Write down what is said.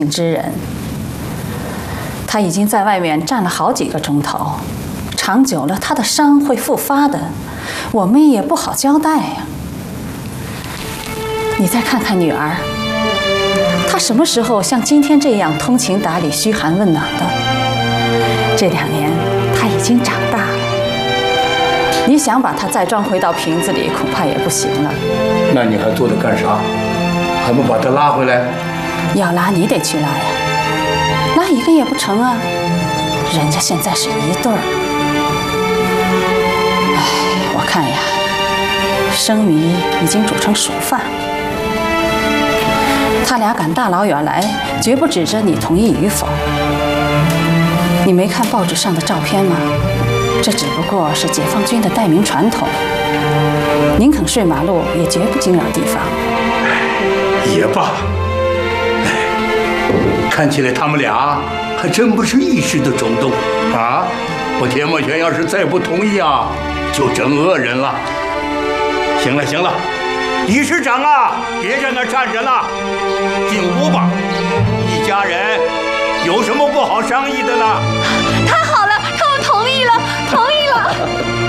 之人。他已经在外面站了好几个钟头，长久了他的伤会复发的，我们也不好交代呀。你再看看女儿，她什么时候像今天这样通情达理、嘘寒问暖的？这2年她已经长大了，你想把她再装回到瓶子里，恐怕也不行了。 那你还做它干啥？还不把她拉回来？ 要拉你得去拉呀，拉一个也不成啊，人家现在是一对儿。哎，我看呀，生米已经煮成熟饭。他俩敢大老远来，绝不指着你同意与否。你没看报纸上的照片吗？这只不过是解放军的待命传统。宁肯睡马路，也绝不惊扰地方。 也罢，看起来他们俩还真不是一时的冲动啊！我田茂全要是再不同意啊，就整恶人了。行了行了，理事长啊，别在那站着了，进屋吧。一家人有什么不好商议的呢？ 太好了，他们同意了，同意了。